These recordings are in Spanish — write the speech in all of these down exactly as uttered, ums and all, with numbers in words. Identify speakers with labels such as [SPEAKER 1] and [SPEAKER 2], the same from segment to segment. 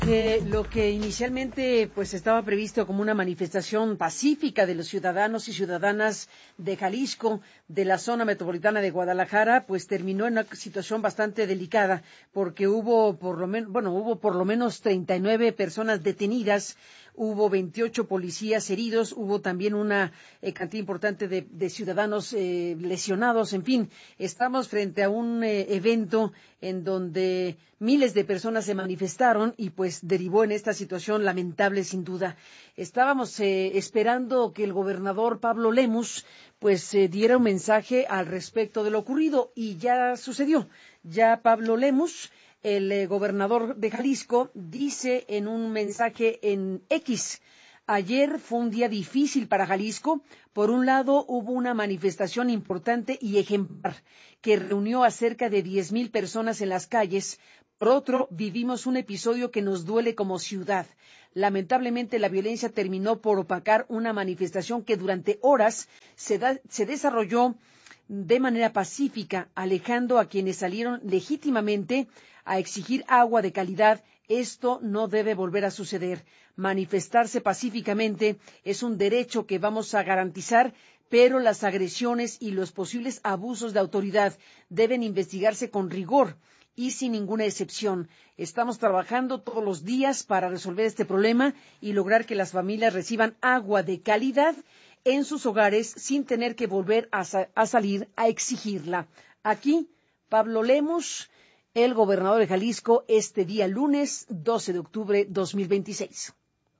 [SPEAKER 1] Que lo que inicialmente pues estaba previsto como una manifestación pacífica de los ciudadanos y ciudadanas de Jalisco, de la zona metropolitana de Guadalajara, pues terminó en una situación bastante delicada, porque hubo por lo menos, bueno, hubo por lo menos treinta y nueve personas detenidas, hubo veintiocho policías heridos, hubo también una eh, cantidad importante de, de ciudadanos eh, lesionados, en fin, estamos frente a un eh, evento en donde miles de personas se manifestaron y pues derivó en esta situación lamentable sin duda. Estábamos eh, esperando que el gobernador Pablo Lemus pues eh, diera un mensaje al respecto de lo ocurrido y ya sucedió. Ya Pablo Lemus, el eh, gobernador de Jalisco, dice en un mensaje en X: ayer fue un día difícil para Jalisco. Por un lado, hubo una manifestación importante y ejemplar que reunió a cerca de diez mil personas en las calles. Por otro, vivimos un episodio que nos duele como ciudad. Lamentablemente, la violencia terminó por opacar una manifestación que durante horas se, da, se desarrolló de manera pacífica, alejando a quienes salieron legítimamente a exigir agua de calidad. Esto no debe volver a suceder. Manifestarse pacíficamente es un derecho que vamos a garantizar, pero las agresiones y los posibles abusos de autoridad deben investigarse con rigor y sin ninguna excepción. Estamos trabajando todos los días para resolver este problema y lograr que las familias reciban agua de calidad en sus hogares sin tener que volver a, sa a salir a exigirla. Aquí, Pablo Lemus, el gobernador de Jalisco, este día lunes doce de octubre de dos mil veintiséis.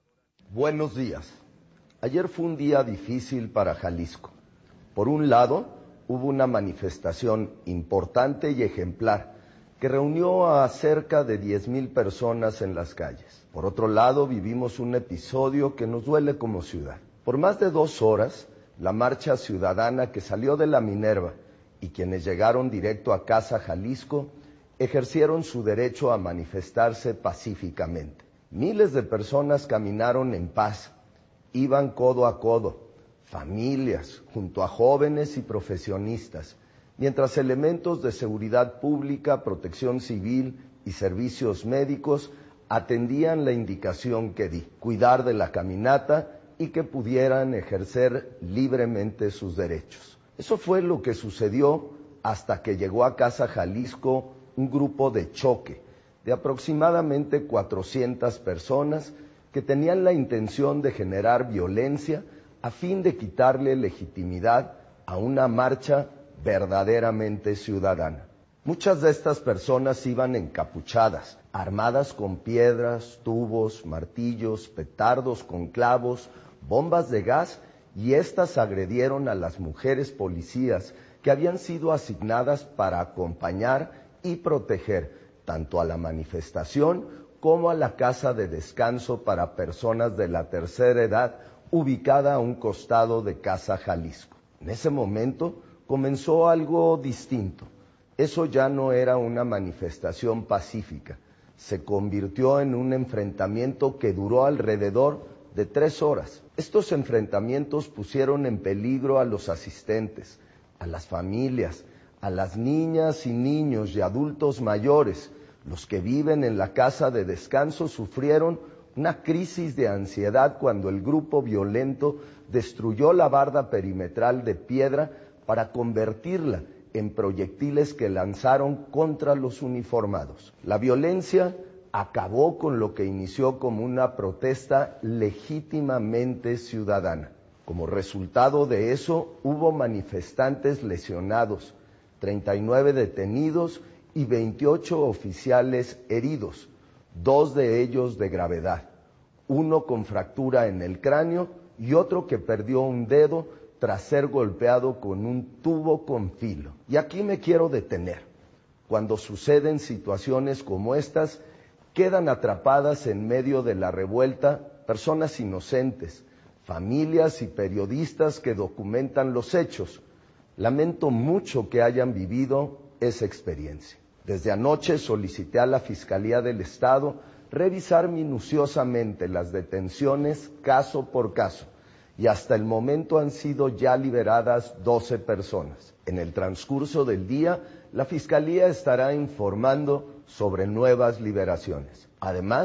[SPEAKER 2] Buenos días. Ayer fue un día difícil para Jalisco. Por un lado, hubo una manifestación importante y ejemplar que reunió a cerca de diez mil personas en las calles. Por otro lado, vivimos un episodio que nos duele como ciudad. Por más de dos horas, la marcha ciudadana que salió de la Minerva y quienes llegaron directo a Casa Jalisco ejercieron su derecho a manifestarse pacíficamente. Miles de personas caminaron en paz, iban codo a codo, familias, junto a jóvenes y profesionistas, mientras elementos de seguridad pública, protección civil y servicios médicos atendían la indicación que di, cuidar de la caminata y que pudieran ejercer libremente sus derechos. Eso fue lo que sucedió hasta que llegó a Casa Jalisco un grupo de choque de aproximadamente cuatrocientas personas que tenían la intención de generar violencia a fin de quitarle legitimidad a una marcha verdaderamente ciudadana. Muchas de estas personas iban encapuchadas, armadas con piedras, tubos, martillos, petardos con clavos, bombas de gas, y éstas agredieron a las mujeres policías que habían sido asignadas para acompañar y proteger tanto a la manifestación como a la casa de descanso para personas de la tercera edad ubicada a un costado de Casa Jalisco. En ese momento comenzó algo distinto. Eso ya no era una manifestación pacífica, se convirtió en un enfrentamiento que duró alrededor de tres horas. Estos enfrentamientos pusieron en peligro a los asistentes, a las familias, a las niñas y niños y adultos mayores. Los que viven en la casa de descanso sufrieron una crisis de ansiedad cuando el grupo violento destruyó la barda perimetral de piedra para convertirla en proyectiles que lanzaron contra los uniformados. La violencia acabó con lo que inició como una protesta legítimamente ciudadana. Como resultado de eso, hubo manifestantes lesionados, treinta y nueve detenidos y veintiocho oficiales heridos, dos de ellos de gravedad, uno con fractura en el cráneo y otro que perdió un dedo tras ser golpeado con un tubo con filo. Y aquí me quiero detener. Cuando suceden situaciones como estas, quedan atrapadas en medio de la revuelta personas inocentes, familias y periodistas que documentan los hechos. Lamento mucho que hayan vivido esa experiencia. Desde anoche solicité a la Fiscalía del Estado revisar minuciosamente las detenciones caso por caso, y hasta el momento han sido ya liberadas doce personas. En el transcurso del día, la Fiscalía estará informando sobre nuevas liberaciones. Además,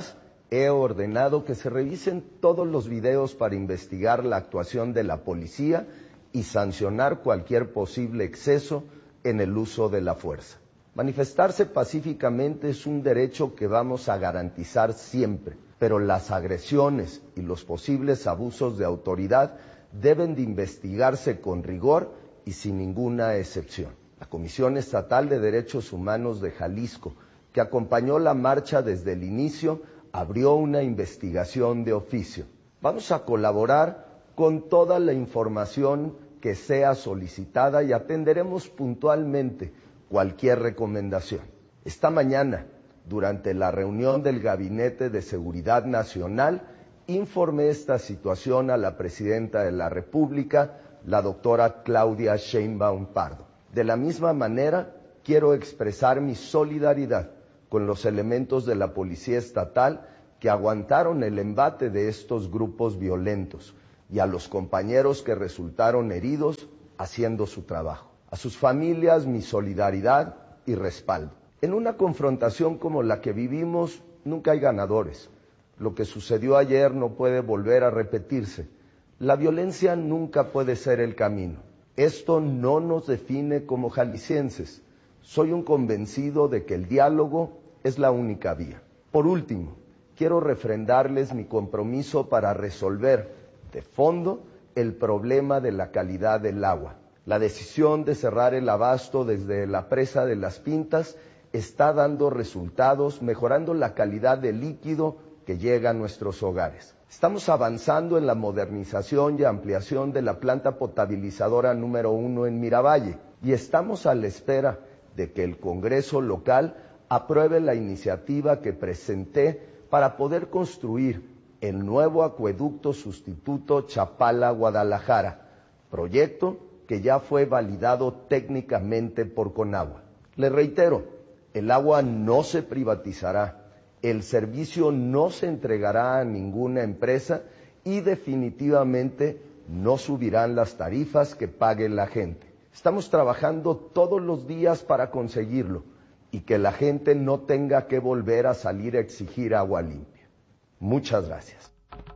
[SPEAKER 2] he ordenado que se revisen todos los videos para investigar la actuación de la policía y sancionar cualquier posible exceso en el uso de la fuerza. Manifestarse pacíficamente es un derecho que vamos a garantizar siempre, pero las agresiones y los posibles abusos de autoridad deben de investigarse con rigor y sin ninguna excepción. La Comisión Estatal de Derechos Humanos de Jalisco, que acompañó la marcha desde el inicio, abrió una investigación de oficio. Vamos a colaborar con toda la información que sea solicitada y atenderemos puntualmente cualquier recomendación. Esta mañana, durante la reunión del Gabinete de Seguridad Nacional, informé esta situación a la Presidenta de la República, la doctora Claudia Sheinbaum Pardo. De la misma manera, quiero expresar mi solidaridad con los elementos de la Policía Estatal que aguantaron el embate de estos grupos violentos y a los compañeros que resultaron heridos haciendo su trabajo. A sus familias mi solidaridad y respaldo. En una confrontación como la que vivimos nunca hay ganadores. Lo que sucedió ayer no puede volver a repetirse. La violencia nunca puede ser el camino. Esto no nos define como jaliscienses. Soy un convencido de que el diálogo es la única vía. Por último, quiero refrendarles mi compromiso para resolver de fondo el problema de la calidad del agua. La decisión de cerrar el abasto desde la presa de Las Pintas está dando resultados, mejorando la calidad del líquido que llega a nuestros hogares. Estamos avanzando en la modernización y ampliación de la planta potabilizadora número uno en Miravalle y estamos a la espera de que el Congreso local apruebe la iniciativa que presenté para poder construir el nuevo acueducto sustituto Chapala-Guadalajara, proyecto que ya fue validado técnicamente por Conagua. Le reitero, el agua no se privatizará, el servicio no se entregará a ninguna empresa y definitivamente no subirán las tarifas que pague la gente. Estamos trabajando todos los días para conseguirlo y que la gente no tenga que volver a salir a exigir agua limpia. Muchas gracias.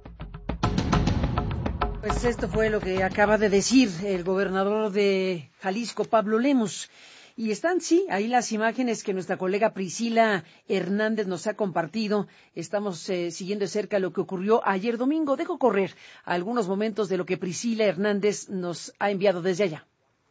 [SPEAKER 1] Pues esto fue lo que acaba de decir el gobernador de Jalisco, Pablo Lemus. Y están, sí, ahí las imágenes que nuestra colega Priscila Hernández nos ha compartido. Estamos eh, siguiendo de cerca lo que ocurrió ayer domingo. Dejo correr algunos momentos de lo que Priscila Hernández nos ha enviado desde allá.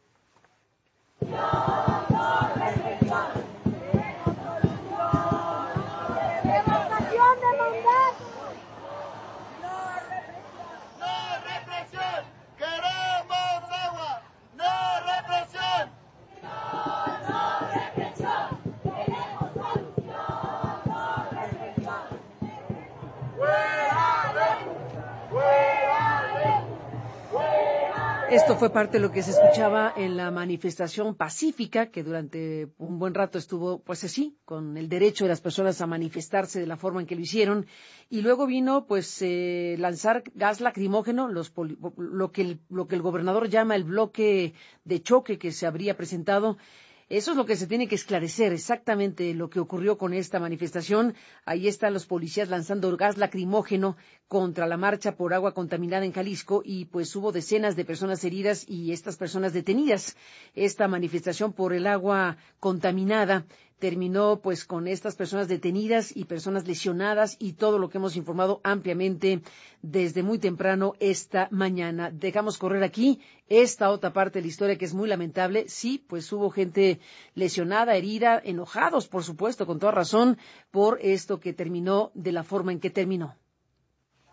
[SPEAKER 1] Esto fue parte de lo que se escuchaba en la manifestación pacífica que durante un buen rato estuvo, pues así, con el derecho de las personas a manifestarse de la forma en que lo hicieron. Y luego vino, pues, eh, lanzar gas lacrimógeno, los poli- lo que el, lo que el gobernador llama el bloque de choque que se habría presentado. Eso es lo que se tiene que esclarecer, exactamente lo que ocurrió con esta manifestación. Ahí están los policías lanzando gas lacrimógeno contra la marcha por agua contaminada en Jalisco y pues hubo decenas de personas heridas y estas personas detenidas. Esta manifestación por el agua contaminada terminó pues con estas personas detenidas y personas lesionadas y todo lo que hemos informado ampliamente desde muy temprano esta mañana. Dejamos correr aquí esta otra parte de la historia que es muy lamentable. Sí, pues hubo gente lesionada, herida, enojados, por supuesto, con toda razón, por esto que terminó de la forma en que terminó.